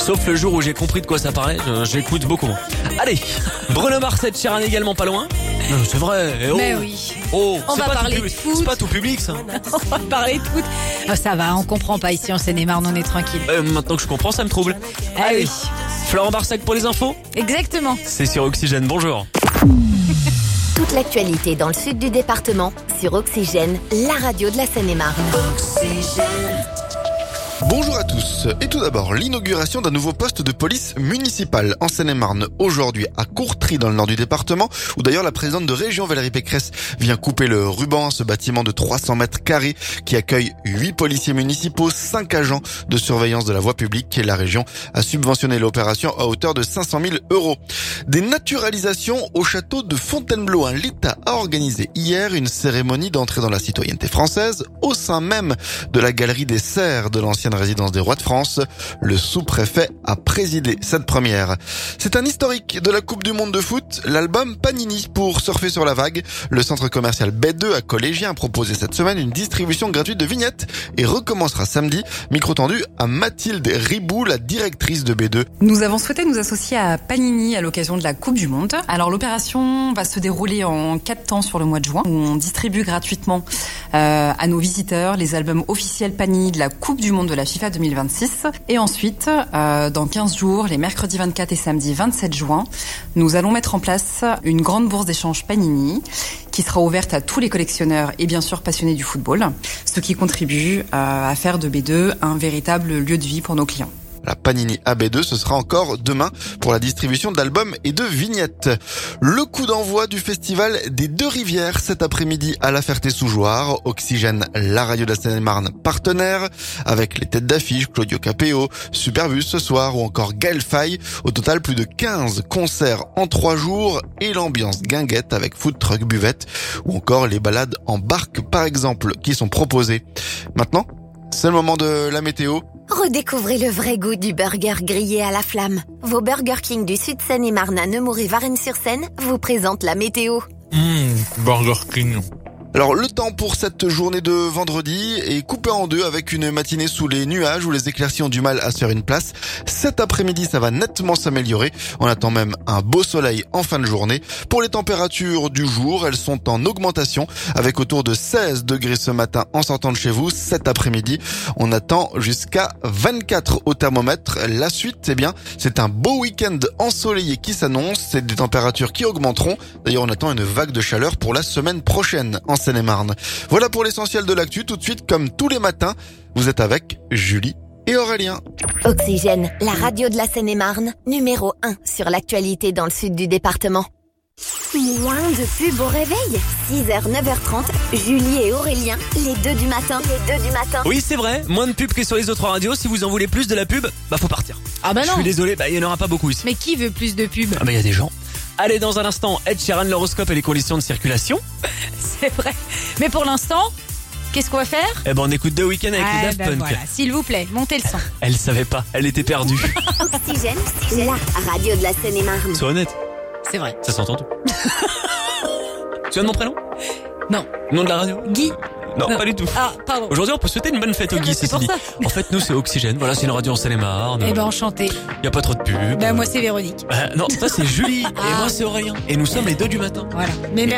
Sauf le jour où j'ai compris de quoi ça parlait, j'écoute beaucoup moins. Allez, Bruno Mars et Sheeran également pas loin. Non, c'est vrai. Mais oui. Oh, On va parler de foot. C'est pas tout public ça. On va parler de foot. Oh, ça va, on comprend pas ici en Seine-et-Marne, on est tranquille. Maintenant que je comprends, ça me trouble. Allez, oui. Florent Barsac pour les infos. Exactement. C'est sur Oxygène, bonjour. Toute l'actualité dans le sud du département sur Oxygène, la radio de la Seine-et-Marne. Bonjour à tous. Et tout d'abord, l'inauguration d'un nouveau poste de police municipale en Seine-et-Marne aujourd'hui à Courtry dans le nord du département, où d'ailleurs la présidente de région Valérie Pécresse vient couper le ruban à ce bâtiment de 300 mètres carrés qui accueille 8 policiers municipaux, 5 agents de surveillance de la voie publique et la région a subventionné l'opération à hauteur de 500 000 €. Des naturalisations au château de Fontainebleau. L'État a organisé hier une cérémonie d'entrée dans la citoyenneté française au sein même de la galerie des Serres de l'ancienne résidence des rois de France. Le sous-préfet a présidé cette première. C'est un historique de la Coupe du Monde de foot, l'album Panini pour surfer sur la vague. Le centre commercial B2 à Collégien a proposé cette semaine une distribution gratuite de vignettes et recommencera samedi. Micro tendu à Mathilde Ribou, la directrice de B2. Nous avons souhaité nous associer à Panini à l'occasion de la Coupe du Monde. Alors l'opération va se dérouler en 4 temps sur le mois de juin, où on distribue gratuitement à nos visiteurs les albums officiels Panini de la Coupe du Monde de la FIFA 2026. Et ensuite, dans 15 jours, les mercredis 24 et samedi 27 juin, nous allons mettre en place une grande bourse d'échange Panini qui sera ouverte à tous les collectionneurs et bien sûr passionnés du football, ce qui contribue à faire de B2 un véritable lieu de vie pour nos clients. La Panini AB2, ce sera encore demain pour la distribution d'albums et de vignettes. Le coup d'envoi du festival des Deux Rivières cet après-midi à La Ferté-sous-Jouarre. Oxygène, la radio de la Seine-et-Marne partenaire, avec les têtes d'affiche Claudio Capéo, Superbus ce soir ou encore Gaël Faye. Au total, plus de 15 concerts en 3 jours et l'ambiance guinguette avec food truck, buvette ou encore les balades en barque par exemple qui sont proposées. Maintenant, c'est le moment de la météo. Redécouvrez le vrai goût du burger grillé à la flamme. Vos Burger King du Sud Seine-et-Marne à Nemours et Varennes-sur-Seine vous présentent la météo. Burger King. Alors le temps pour cette journée de vendredi est coupé en deux avec une matinée sous les nuages où les éclaircies ont du mal à se faire une place. Cet après-midi, ça va nettement s'améliorer. On attend même un beau soleil en fin de journée. Pour les températures du jour, elles sont en augmentation avec autour de 16 degrés ce matin en sortant de chez vous. Cet après-midi, on attend jusqu'à 24 au thermomètre. La suite, c'est un beau week-end ensoleillé qui s'annonce. C'est des températures qui augmenteront. D'ailleurs, on attend une vague de chaleur pour la semaine prochaine en Seine-et-Marne. Voilà pour l'essentiel de l'actu. Tout de suite, comme tous les matins, vous êtes avec Julie et Aurélien. Oxygène, la radio de la Seine-et-Marne, numéro 1 sur l'actualité dans le sud du département. Moins de pub au réveil. 6h, 9h30, Julie et Aurélien, les deux du matin. Oui, c'est vrai, moins de pub que sur les autres radios. Si vous en voulez plus de la pub, faut partir. Ah bah non. Je suis désolé, il n'y en aura pas beaucoup ici. Mais qui veut plus de pub? Il y a des gens. Allez, dans un instant, Ed Sheeran, l'horoscope et les conditions de circulation. C'est vrai. Mais pour l'instant, qu'est-ce qu'on va faire? On écoute The Weeknd avec les Daft Punk. Voilà, s'il vous plaît, montez le son. Elle savait pas, elle était perdue. Oxygène, la radio de la Seine-et-Marne. Sois honnête, C'est vrai. ça s'entend tout. Tu viens de mon prénom? Non. Nom de la radio? Guy. Non, pas du tout. Ah, pardon. Aujourd'hui, on peut souhaiter une bonne fête au Guy, C'est ceci pour dit. ça. En fait, nous, c'est Oxygène. Voilà, c'est une radio en Seine-et-Marne. Enchanté. Y a pas trop de pub. Moi c'est Véronique. Non, ça c'est Julie. Et moi c'est Aurélien. Et nous sommes les deux du matin. Voilà. Mais merci.